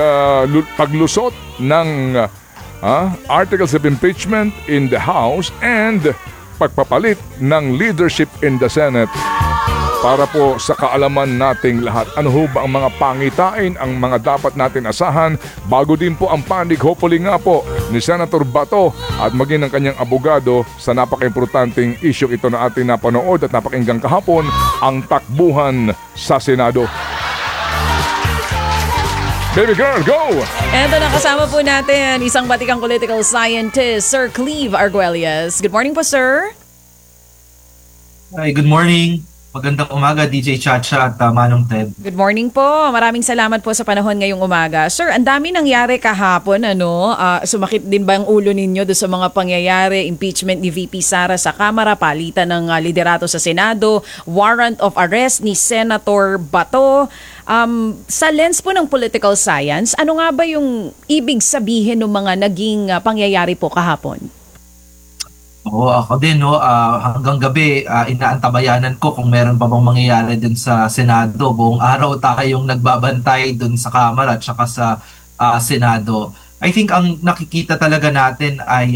paglusot ng articles of impeachment in the House and pagpapalit ng leadership in the Senate. Para po sa kaalaman nating lahat, ano ho ba ang mga pangitain, ang mga dapat natin asahan bago din po ang panig, hopefully nga po, ni Senator Bato at maging ng kanyang abogado sa napaka-importanting issue ito na ating napanood at napakinggang kahapon, ang takbuhan sa Senado. Baby girl, go! Eto na, kasama po natin isang batikang political scientist, Sir Cleve Arguelles. Good morning po, sir. Hi, good morning. Magandang umaga, DJ Chacha at Manong Ted. Good morning po. Maraming salamat po sa panahon ngayong umaga. Sir, ang dami nangyari kahapon, sumakit din ba ang ulo ninyo doon sa mga pangyayari, impeachment ni VP Sara sa Kamara, palitan ng liderato sa Senado, warrant of arrest ni Senator Bato. Sa lens po ng political science, ano nga ba yung ibig sabihin ng mga naging pangyayari po kahapon? Oo, ako din, hanggang gabi, inaantabayanan ko kung meron pa bang mangyayari din sa Senado. Buong araw tayong nagbabantay dun sa Kamara at saka sa Senado. I think ang nakikita talaga natin ay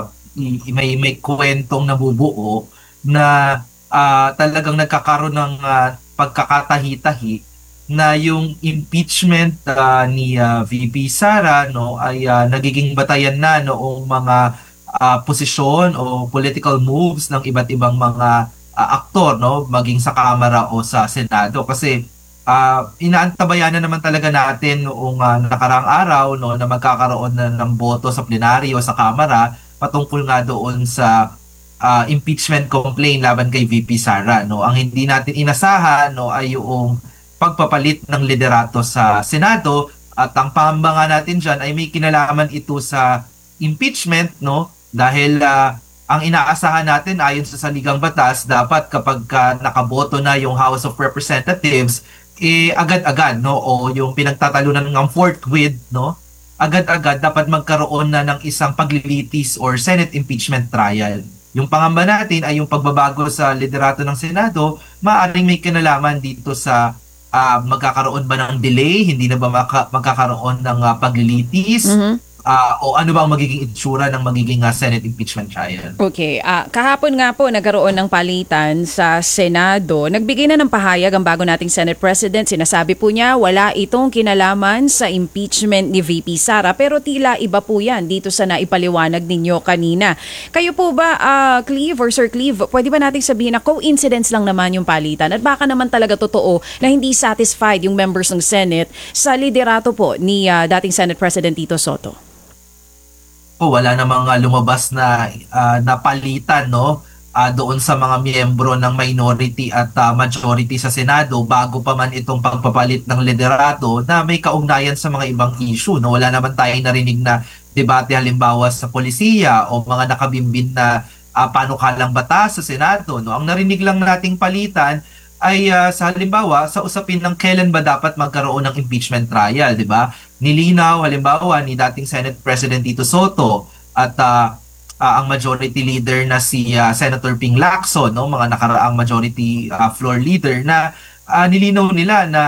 may kwentong nabubuo na talagang nagkakaroon ng pagkakatahi-tahi na yung impeachment ni VP Sara ay nagiging batayan na noong mga posisyon o political moves ng iba't ibang mga aktor, maging sa Kamara o sa Senado, kasi inaantabayan na naman talaga natin noong nakaraang araw na magkakaroon na ng boto sa plenaryo sa Kamara patungkol nga doon sa impeachment complaint laban kay VP Sara. Ang hindi natin inasahan ay yung pagpapalit ng liderato sa Senado, at ang pangamba nga natin dyan ay may kinalaman ito sa impeachment, dahil ang inaasahan natin ayon sa saligang batas, dapat kapag nakaboto na yung House of Representatives, agad-agad, o yung pinagtatalunan ng forthwith, agad-agad dapat magkaroon na ng isang paglilitis or Senate impeachment trial. Yung pangamba natin ay yung pagbabago sa liderato ng Senado, maaaring may kinalaman dito sa magkakaroon ba ng delay, hindi na ba magkakaroon ng paglilitis, o ano ba ang magiging itsura ng magiging Senate impeachment trial? Okay. Kahapon nga po nagkaroon ng palitan sa Senado. Nagbigay na ng pahayag ang bago nating Senate President. Sinasabi po niya wala itong kinalaman sa impeachment ni VP Sara, pero tila iba po yan dito sa naipaliwanag ninyo kanina. Kayo po ba, Cleve or Sir Cleve, pwede ba nating sabihin na coincidence lang naman yung palitan at baka naman talaga totoo na hindi satisfied yung members ng Senate sa liderato po ni dating Senate President Tito Soto? Wala namang lumabas na napalitan doon sa mga miyembro ng minority at majority sa Senado bago pa man itong pagpapalit ng liderato na may kaugnayan sa mga ibang issue. Wala naman tayong narinig na debate halimbawa sa polisiya o mga nakabimbin na panukalang batas sa Senado. Ang narinig lang nating palitan ay sa halimbawa sa usapin ng kailan ba dapat magkaroon ng impeachment trial, di ba? Nilinaw halimbawa ni dating Senate President Tito Soto at ang majority leader na si Senator Ping Lacson, mga nakaraang majority floor leader, na nilinaw nila na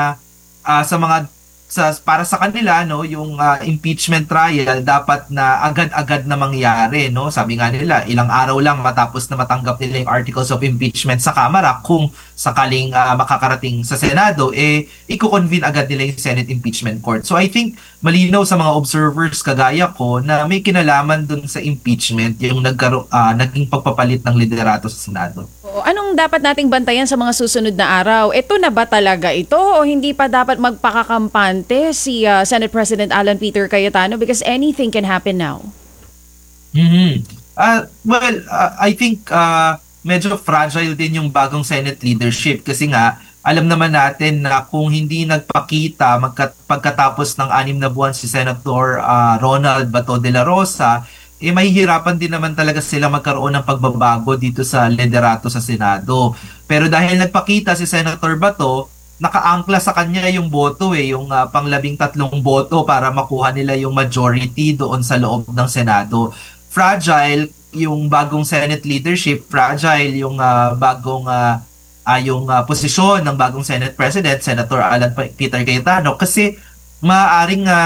para sa kanila yung impeachment trial dapat na agad-agad na mangyari, Sabi nga nila ilang araw lang matapos na matanggap nila yung articles of impeachment sa Kamara, kung sakaling makakarating sa Senado, i-convene agad nila yung Senate Impeachment Court. So I think malinaw sa mga observers kagaya ko na may kinalaman dun sa impeachment yung naging pagpapalit ng liderato sa Senado. Anong dapat nating bantayan sa mga susunod na araw? Ito na ba talaga ito o hindi pa dapat magpakakampante si Senate President Alan Peter Cayetano, because anything can happen now? I think medyo fragile din yung bagong Senate leadership, kasi nga alam naman natin na kung hindi nagpakita pagkatapos ng 6 na buwan si Senator Ronald Bato de la Rosa, mahihirapan din naman talaga sila magkaroon ng pagbabago dito sa liderato sa Senado. Pero dahil nagpakita si Senator Bato, nakaangkla sa kanya yung boto, yung pang-13 boto para makuha nila yung majority doon sa loob ng Senado. Fragile yung bagong Senate leadership, fragile yung posisyon ng bagong Senate President, Senator Alan Peter Cayetano, kasi maaaring